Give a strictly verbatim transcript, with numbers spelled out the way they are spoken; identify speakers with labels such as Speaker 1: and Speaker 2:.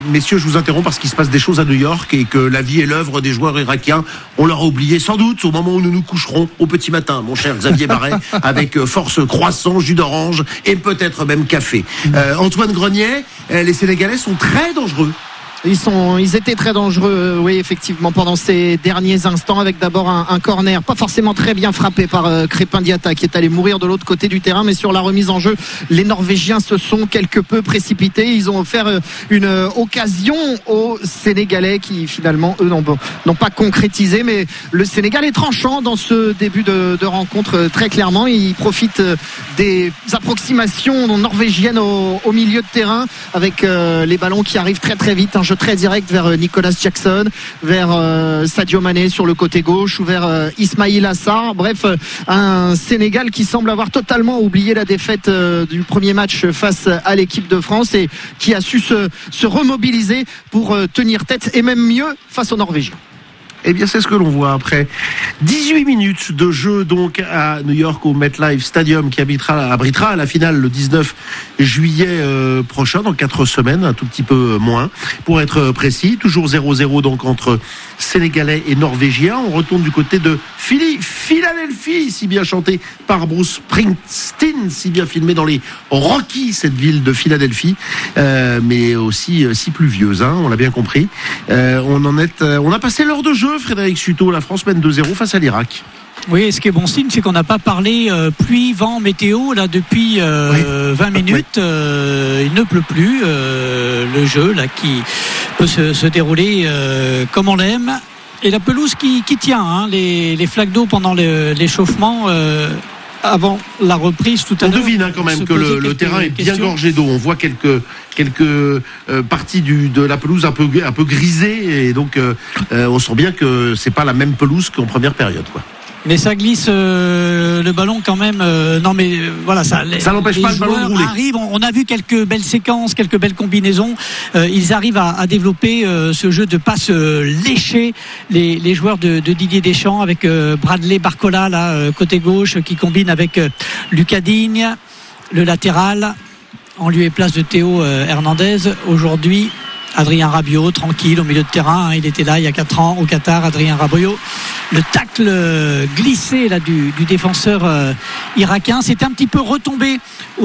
Speaker 1: messieurs, je vous interromps parce qu'il se passe des choses à New York et que la vie et l'œuvre des joueurs irakiens, on leur a oublié sans doute au moment où nous nous coucherons au petit matin, mon cher Xavier Barret, avec force croissant, jus d'orange et peut-être même café. Euh, Antoine Grenier, les Sénégalais sont très dangereux.
Speaker 2: Ils, sont, ils étaient très dangereux, oui, effectivement, pendant ces derniers instants, avec d'abord un, un corner, pas forcément très bien frappé par euh, Crépin Diatta, qui est allé mourir de l'autre côté du terrain, mais sur la remise en jeu, les Norvégiens se sont quelque peu précipités. Ils ont offert euh, une euh, occasion aux Sénégalais qui, finalement, eux, n'ont, n'ont pas concrétisé. Mais le Sénégal est tranchant dans ce début de, de rencontre, euh, très clairement. Il profite euh, des approximations norvégiennes au, au milieu de terrain, avec euh, les ballons qui arrivent très très vite, un jeu très direct vers Nicolas Jackson, vers euh, Sadio Mané sur le côté gauche ou vers euh, Ismaïl Assar. Bref, un Sénégal qui semble avoir totalement oublié la défaite euh, du premier match face à l'équipe de France et qui a su se, se remobiliser pour euh, tenir tête et même mieux face aux Norvégiens.
Speaker 1: Eh bien, c'est ce que l'on voit après dix-huit minutes de jeu donc à New York au MetLife Stadium qui abritera, abritera la finale le dix-neuf juillet euh, prochain, dans quatre semaines, un tout petit peu moins. Pour être précis, toujours zéro zéro donc entre Sénégalais et Norvégiens. On retourne du côté de Philly, Philadelphie, si bien chanté par Bruce Springsteen, si bien filmé dans les Rockies, cette ville de Philadelphie, euh, mais aussi euh, si pluvieuse, hein, on l'a bien compris. Euh, on en est, euh, on a passé l'heure de jeu, Frédéric Sutot. La France mène deux zéro face à l'Irak.
Speaker 3: Oui, ce qui est bon signe, c'est qu'on n'a pas parlé euh, pluie, vent, météo là depuis euh, oui. vingt minutes. Oui. Euh, il ne pleut plus. Euh, le jeu là qui peut se, se dérouler euh, comme on l'aime. Et la pelouse qui, qui tient, hein, les, les flaques d'eau pendant le, l'échauffement. Euh, avant la reprise tout à
Speaker 1: on
Speaker 3: l'heure.
Speaker 1: On devine hein, quand même que le, le terrain est bien gorgé d'eau. On voit quelques quelques euh, parties du, de la pelouse un peu un peu grisées et donc euh, on sent bien que c'est pas la même pelouse qu'en première période, quoi.
Speaker 3: Mais ça glisse euh, le ballon quand même. Euh, non, mais euh, voilà, ça. Les,
Speaker 1: ça n'empêche pas le ballon de rouler.
Speaker 3: Arrivent, on, on a vu quelques belles séquences, quelques belles combinaisons. Euh, ils arrivent à, à développer euh, ce jeu de passe euh, léché. Les, les joueurs de, de Didier Deschamps avec euh, Bradley Barcola là euh, côté gauche qui combine avec euh, Lucas Digne, le latéral en lieu et place de Théo euh, Hernandez. Aujourd'hui, Adrien Rabiot, tranquille au milieu de terrain, hein, il était là il y a quatre ans au Qatar. Adrien Rabiot, le tacle glissé là du, du défenseur euh, irakien, c'était un petit peu retombé au